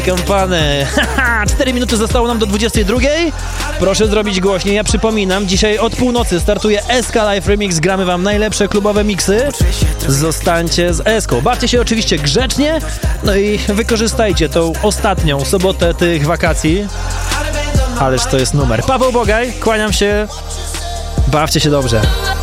Kampany. 4 minuty zostało nam do 22. Proszę zrobić głośniej. Ja przypominam, dzisiaj od północy startuje SK Live Remix. Gramy wam najlepsze klubowe miksy. Zostańcie z Eską. Bawcie się oczywiście grzecznie. No i wykorzystajcie tą ostatnią sobotę tych wakacji. Ależ to jest numer. Paweł Bogaj, kłaniam się. Bawcie się dobrze.